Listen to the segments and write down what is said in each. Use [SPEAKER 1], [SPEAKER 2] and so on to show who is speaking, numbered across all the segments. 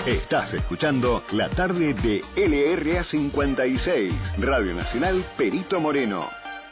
[SPEAKER 1] Estás escuchando la tarde de LRA 56, Radio Nacional Perito Moreno.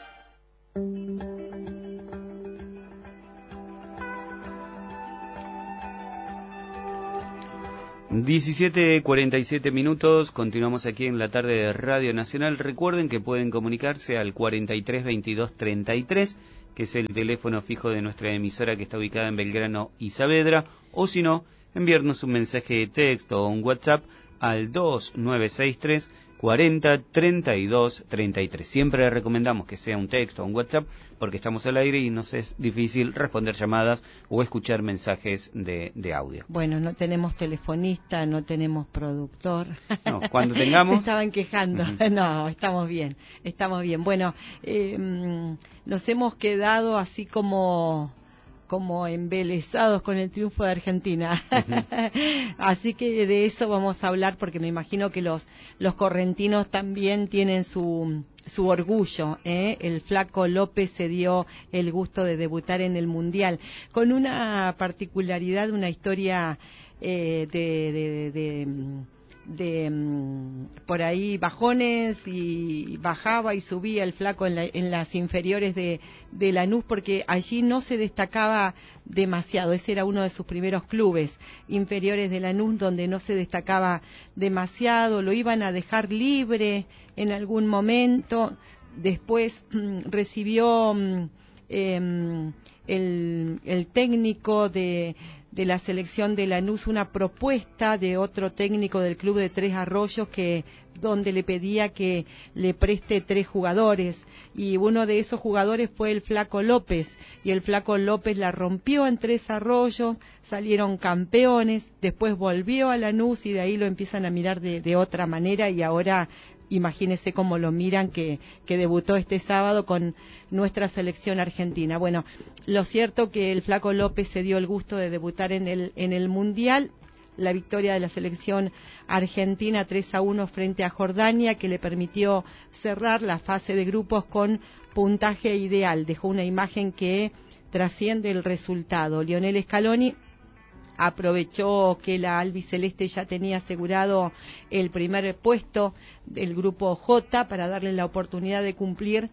[SPEAKER 2] (17:47) continuamos aquí en la tarde de Radio Nacional. Recuerden que pueden comunicarse al 43 22 33, que es el teléfono fijo de nuestra emisora que está ubicada en Belgrano y Saavedra, o si no, enviarnos un mensaje de texto o un WhatsApp al 2963 40 32 33. Siempre recomendamos que sea un texto o un WhatsApp porque estamos al aire y nos es difícil responder llamadas o escuchar mensajes de audio.
[SPEAKER 3] Bueno, no tenemos telefonista, no tenemos productor.
[SPEAKER 2] No, cuando tengamos...
[SPEAKER 3] Se estaban quejando. No, estamos bien, estamos bien. Bueno, nos hemos quedado así como embelesados con el triunfo de Argentina. Así que de eso vamos a hablar porque me imagino que los correntinos también tienen su orgullo, ¿eh? El Flaco López se dio el gusto de debutar en el Mundial con una particularidad, una historia por ahí bajones, y bajaba y subía el Flaco en las inferiores de Lanús, porque allí no se destacaba demasiado. Ese era uno de sus primeros clubes inferiores de Lanús, donde no se destacaba demasiado, lo iban a dejar libre en algún momento. Después recibió el técnico de la selección de Lanús una propuesta de otro técnico del club de Tres Arroyos, donde le pedía que le preste 3 jugadores, y uno de esos jugadores fue el Flaco López, y el Flaco López la rompió en Tres Arroyos, salieron campeones, después volvió a Lanús y de ahí lo empiezan a mirar de otra manera, y ahora imagínese cómo lo miran, que debutó este sábado con nuestra selección argentina. Bueno, lo cierto que el Flaco López se dio el gusto de debutar en el Mundial. La victoria de la selección argentina 3-1 frente a Jordania, que le permitió cerrar la fase de grupos con puntaje ideal. Dejó una imagen que trasciende el resultado. Lionel Scaloni aprovechó que la albiceleste ya tenía asegurado el primer puesto del grupo J para darle la oportunidad de cumplir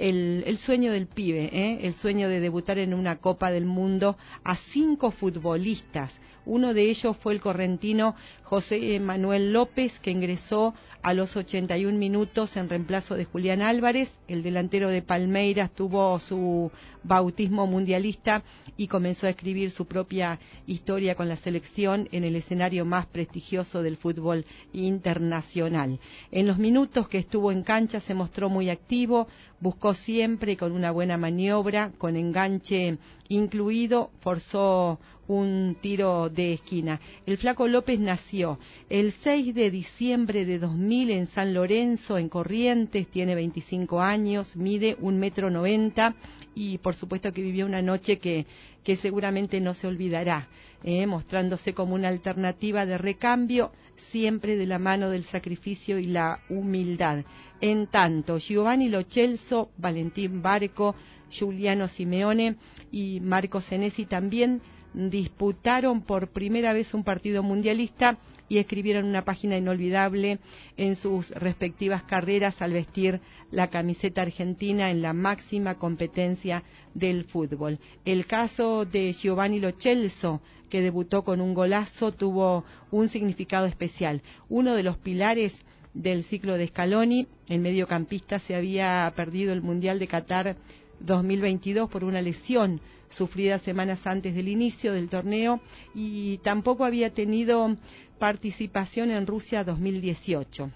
[SPEAKER 3] el sueño del pibe, el sueño de debutar en una Copa del Mundo a 5 futbolistas. Uno de ellos fue el correntino José Manuel López, que ingresó a los 81 minutos en reemplazo de Julián Álvarez. El delantero de Palmeiras tuvo su bautismo mundialista y comenzó a escribir su propia historia con la selección en el escenario más prestigioso del fútbol internacional. En los minutos que estuvo en cancha se mostró muy activo, buscó siempre con una buena maniobra, con enganche incluido, forzó un tiro de esquina. El Flaco López nació el 6 de diciembre de 2000 en San Lorenzo, en Corrientes, tiene 25 años, mide 1,90 m y por supuesto que vivió una noche que seguramente no se olvidará, mostrándose como una alternativa de recambio, siempre de la mano del sacrificio y la humildad. En tanto, Giovanni Lo Celso, Valentín Barco, Giuliano Simeone y Marco Senesi también disputaron por primera vez un partido mundialista y escribieron una página inolvidable en sus respectivas carreras al vestir la camiseta argentina en la máxima competencia del fútbol. El caso de Giovanni Lo Celso, que debutó con un golazo, tuvo un significado especial. Uno de los pilares del ciclo de Scaloni, el mediocampista, se había perdido el Mundial de Qatar 2022 por una lesión sufrida semanas antes del inicio del torneo, y tampoco había tenido participación en Rusia 2018.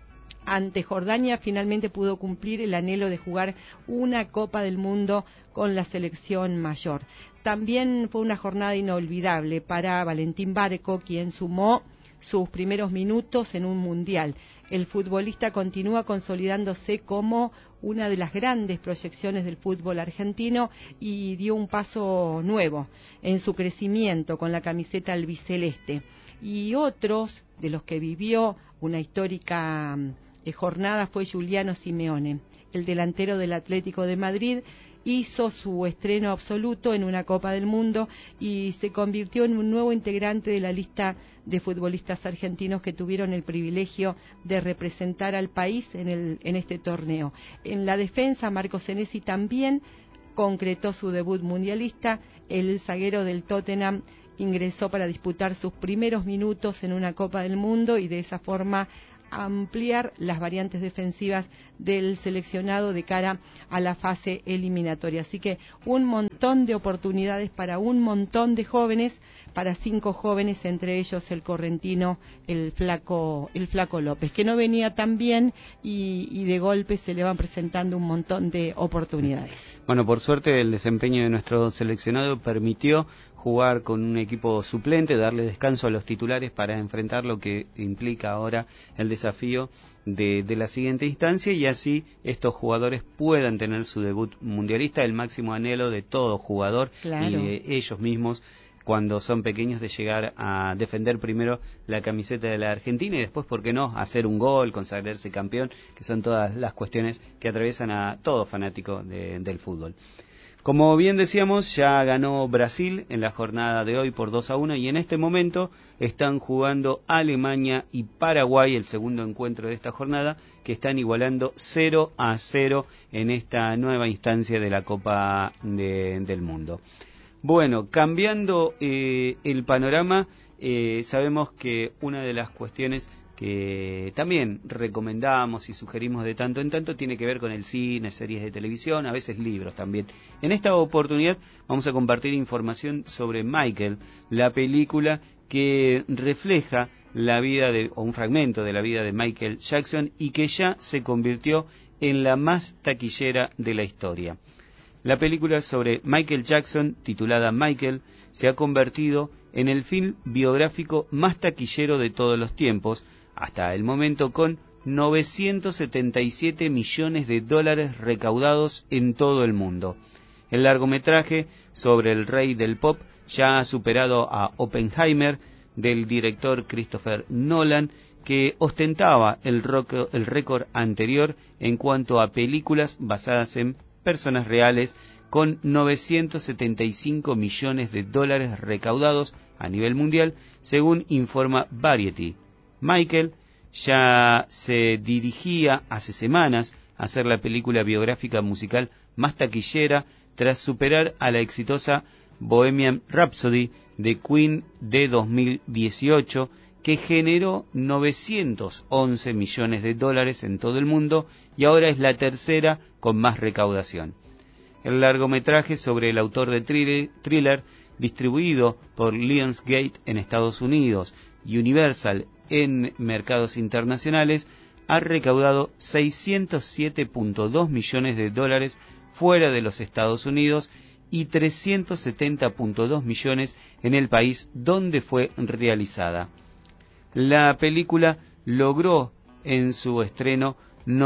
[SPEAKER 3] Ante Jordania finalmente pudo cumplir el anhelo de jugar una Copa del Mundo con la selección mayor. También fue una jornada inolvidable para Valentín Barco, quien sumó sus primeros minutos en un mundial. El futbolista continúa consolidándose como una de las grandes proyecciones del fútbol argentino y dio un paso nuevo en su crecimiento con la camiseta albiceleste. Y otros de los que vivió una histórica jornada fue Giuliano Simeone, el delantero del Atlético de Madrid, hizo su estreno absoluto en una Copa del Mundo y se convirtió en un nuevo integrante de la lista de futbolistas argentinos que tuvieron el privilegio de representar al país en este torneo. En la defensa, Marco Senesi también concretó su debut mundialista. El zaguero del Tottenham ingresó para disputar sus primeros minutos en una Copa del Mundo y de esa forma ampliar las variantes defensivas del seleccionado de cara a la fase eliminatoria. Así que un montón de oportunidades para un montón de jóvenes, para 5 jóvenes, entre ellos el correntino, el flaco López, que no venía tan bien y de golpe se le van presentando un montón de oportunidades.
[SPEAKER 2] Bueno, por suerte el desempeño de nuestro seleccionado permitió jugar con un equipo suplente, darle descanso a los titulares para enfrentar lo que implica ahora el desafío de la siguiente instancia, y así estos jugadores puedan tener su debut mundialista, el máximo anhelo de todo jugador. Claro. Y de ellos mismos cuando son pequeños, de llegar a defender primero la camiseta de la Argentina y después, ¿por qué no?, hacer un gol, consagrarse campeón, que son todas las cuestiones que atraviesan a todo fanático del fútbol. Como bien decíamos, ya ganó Brasil en la jornada de hoy por 2-1 y en este momento están jugando Alemania y Paraguay, el segundo encuentro de esta jornada, que están igualando 0-0 en esta nueva instancia de la Copa del Mundo. Bueno, cambiando el panorama, sabemos que una de las cuestiones que también recomendamos y sugerimos de tanto en tanto tiene que ver con el cine, series de televisión, a veces libros también. En esta oportunidad vamos a compartir información sobre Michael, la película que refleja la vida o un fragmento de la vida de Michael Jackson y que ya se convirtió en la más taquillera de la historia. La película sobre Michael Jackson, titulada Michael, se ha convertido en el film biográfico más taquillero de todos los tiempos, hasta el momento, con 977 millones de dólares recaudados en todo el mundo. El largometraje sobre el rey del pop ya ha superado a Oppenheimer, del director Christopher Nolan, que ostentaba el récord anterior en cuanto a películas basadas en personas reales, con 975 millones de dólares recaudados a nivel mundial, según informa Variety. Michael ya se dirigía hace semanas a hacer la película biográfica musical más taquillera, tras superar a la exitosa Bohemian Rhapsody de Queen de 2018, que generó 911 millones de dólares en todo el mundo y ahora es la tercera con más recaudación. El largometraje sobre el autor de Thriller, distribuido por Lionsgate en Estados Unidos y Universal en mercados internacionales, ha recaudado 607.2 millones de dólares fuera de los Estados Unidos y 370.2 millones en el país donde fue realizada. La película logró en su estreno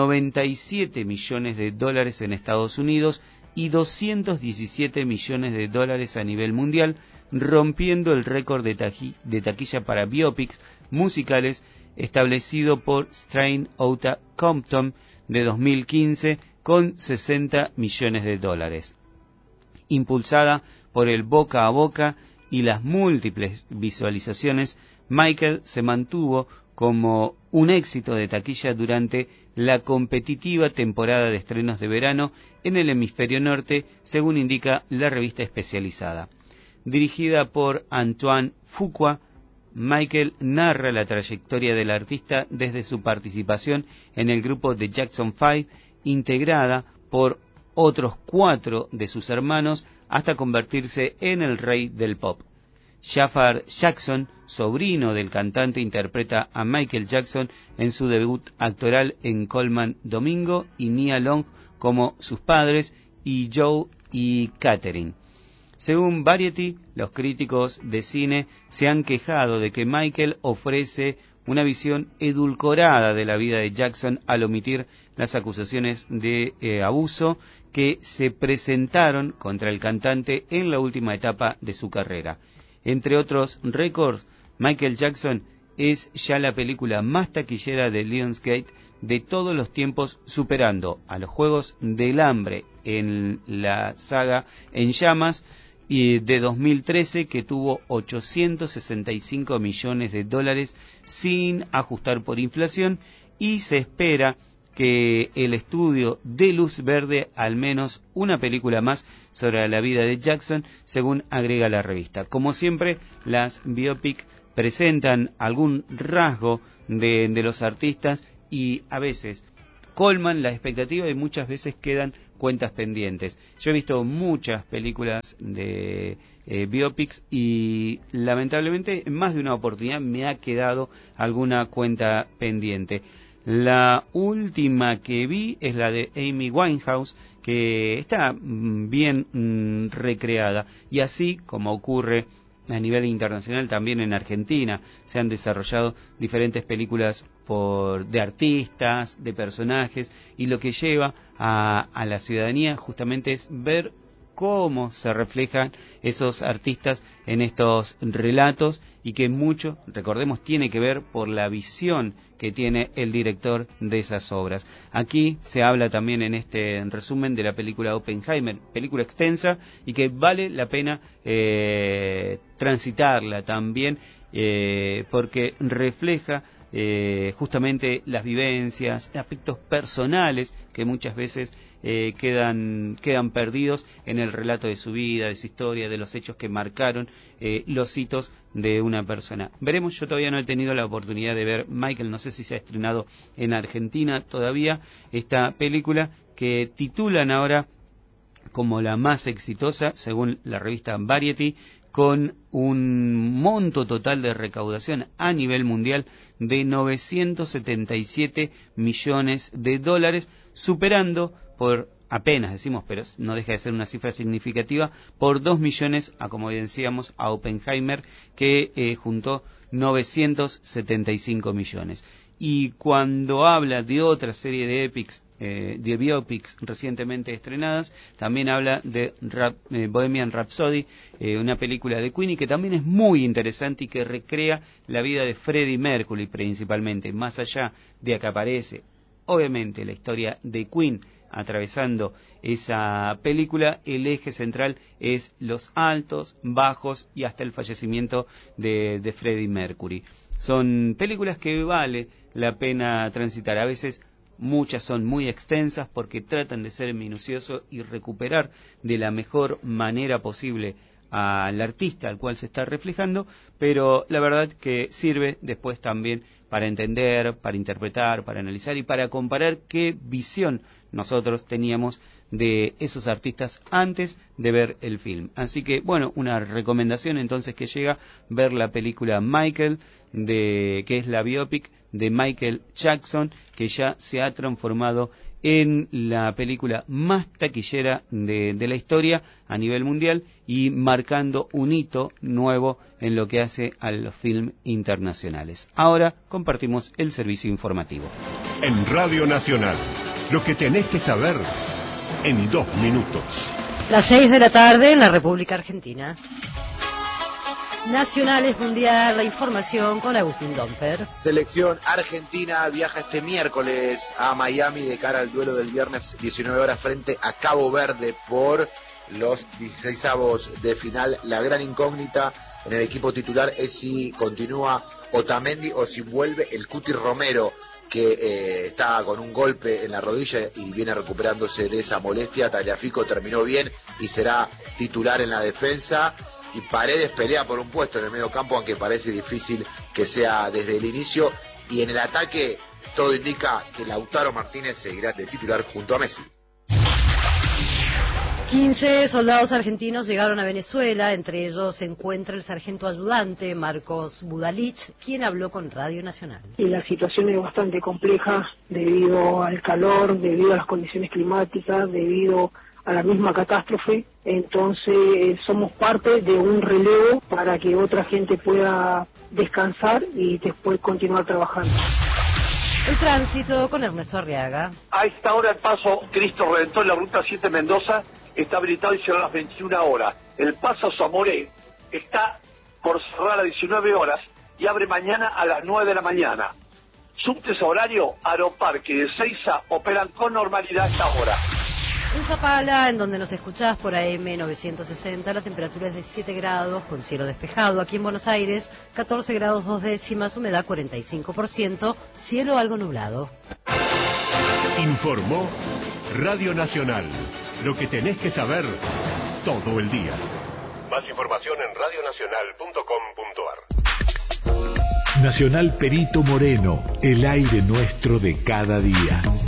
[SPEAKER 2] 97 millones de dólares en Estados Unidos y 217 millones de dólares a nivel mundial, rompiendo el récord de taquilla para biopics musicales establecido por Strain Outta Compton de 2015 con 60 millones de dólares. Impulsada por el boca a boca y las múltiples visualizaciones, Michael se mantuvo como un éxito de taquilla durante la competitiva temporada de estrenos de verano en el hemisferio norte, según indica la revista especializada. Dirigida por Antoine Fuqua, Michael narra la trayectoria del artista desde su participación en el grupo The Jackson 5, integrada por otros 4 de sus hermanos, hasta convertirse en el rey del pop. Jafar Jackson, sobrino del cantante, interpreta a Michael Jackson en su debut actoral en Colman Domingo, y Nia Long como sus padres, y Joe y Catherine. Según Variety, los críticos de cine se han quejado de que Michael ofrece una visión edulcorada de la vida de Jackson al omitir las acusaciones de abuso que se presentaron contra el cantante en la última etapa de su carrera. Entre otros récords, Michael Jackson es ya la película más taquillera de Lionsgate de todos los tiempos, superando a los Juegos del Hambre en la saga En Llamas y de 2013, que tuvo 865 millones de dólares sin ajustar por inflación, y se espera que el estudio dé luz verde al menos una película más sobre la vida de Jackson, según agrega la revista. Como siempre, las biopic presentan algún rasgo de los artistas y a veces colman la expectativa y muchas veces quedan cuentas pendientes. Yo he visto muchas películas de biopics y lamentablemente en más de una oportunidad me ha quedado alguna cuenta pendiente. La última que vi es la de Amy Winehouse, que está bien recreada, y así como ocurre a nivel internacional, también en Argentina se han desarrollado diferentes películas de artistas, de personajes, y lo que lleva a la ciudadanía justamente es ver cómo se reflejan esos artistas en estos relatos, y que mucho, recordemos, tiene que ver por la visión que tiene el director de esas obras. Aquí se habla también en este resumen de la película Oppenheimer, película extensa y que vale la pena transitarla también, porque refleja justamente las vivencias, aspectos personales que muchas veces quedan perdidos en el relato de su vida, de su historia, de los hechos que marcaron los hitos de una persona. Veremos, yo todavía no he tenido la oportunidad de ver Michael, no sé si se ha estrenado en Argentina todavía, esta película que titulan ahora como la más exitosa, según la revista Variety, con un monto total de recaudación a nivel mundial de 977 millones de dólares, superando por apenas, decimos, pero no deja de ser una cifra significativa, por 2 millones, como decíamos, a Oppenheimer, que juntó 975 millones. Y cuando habla de otra serie de biopics recientemente estrenadas, también habla de Bohemian Rhapsody, una película de Queen, y que también es muy interesante y que recrea la vida de Freddie Mercury principalmente, más allá de que aparece obviamente la historia de Queen atravesando esa película. El eje central es los altos, bajos y hasta el fallecimiento de Freddie Mercury. Son películas que vale la pena transitar. A veces muchas son muy extensas porque tratan de ser minuciosos y recuperar de la mejor manera posible al artista al cual se está reflejando, pero la verdad que sirve después también para entender, para interpretar, para analizar y para comparar qué visión nosotros teníamos de esos artistas antes de ver el film. Así que, bueno, una recomendación entonces que llega, ver la película Michael, que es la biopic de Michael Jackson, que ya se ha transformado en la película más taquillera de la historia a nivel mundial y marcando un hito nuevo en lo que hace a los films internacionales. Ahora compartimos el servicio informativo.
[SPEAKER 1] En Radio Nacional, lo que tenés que saber en 2 minutos.
[SPEAKER 4] Las 6 de la tarde en la República Argentina. Nacionales Mundial, la información con Agustín Domper.
[SPEAKER 5] Selección argentina viaja este miércoles a Miami de cara al duelo del viernes 19 horas frente a Cabo Verde por los 16avos de final. La gran incógnita en el equipo titular es si continúa Otamendi o si vuelve el Cuti Romero, que está con un golpe en la rodilla y viene recuperándose de esa molestia. Tagliafico terminó bien y será titular en la defensa. Y Paredes pelea por un puesto en el medio campo, aunque parece difícil que sea desde el inicio. Y en el ataque todo indica que Lautaro Martínez seguirá de titular junto a Messi.
[SPEAKER 4] 15 soldados argentinos llegaron a Venezuela, entre ellos se encuentra el sargento ayudante Marcos Budalich, quien habló con Radio Nacional.
[SPEAKER 6] Y la situación es bastante compleja debido al calor, debido a las condiciones climáticas, debido a la misma catástrofe. Entonces somos parte de un relevo para que otra gente pueda descansar y después continuar trabajando.
[SPEAKER 4] El tránsito con Ernesto Arriaga.
[SPEAKER 7] A esta hora el paso Cristo Redentor en la ruta 7 Mendoza está habilitado y cerrado a las 21 horas. El paso Zamoré está por cerrar a 19 horas y abre mañana a las 9 de la mañana. Subtes horario, Aeroparque de Ezeiza operan con normalidad hasta ahora.
[SPEAKER 4] En Zapala, en donde nos escuchás por AM 960, la temperatura es de 7 grados con cielo despejado. Aquí en Buenos Aires, 14 grados 2 décimas, humedad 45%, cielo algo nublado.
[SPEAKER 8] Informó Radio Nacional. Lo que tenés que saber todo el día. Más información en radionacional.com.ar.
[SPEAKER 9] Nacional Perito Moreno, el aire nuestro de cada día.